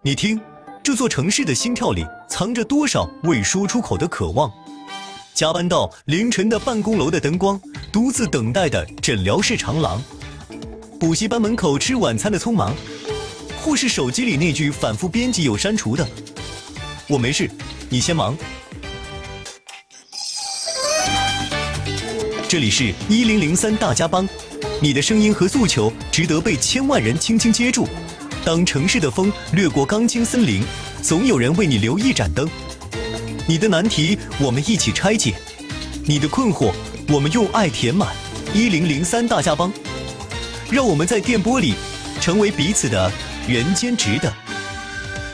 你听，这座城市的心跳里藏着多少未说出口的渴望？加班到凌晨的办公楼的灯光，独自等待的诊疗室长廊，补习班门口吃晚餐的匆忙，或是手机里那句反复编辑又删除的“我没事，你先忙”。这里是1003大家帮，你的声音和诉求值得被千万人轻轻接住。当城市的风掠过钢筋森林，总有人为你留一盏灯。你的难题，我们一起拆解；你的困惑，我们用爱填满。1003大家帮，让我们在电波里成为彼此的人间值得。